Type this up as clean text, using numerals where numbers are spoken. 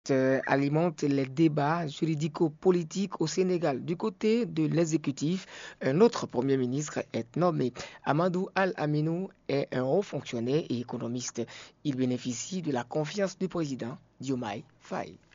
texte alimente les débats juridico-politiques au Sénégal. Du côté de l'exécutif, un autre Premier ministre est nommé. Amadou Al-Aminou est un haut fonctionnaire et économiste. Il bénéficie de la confiance du président Diomaye Faye.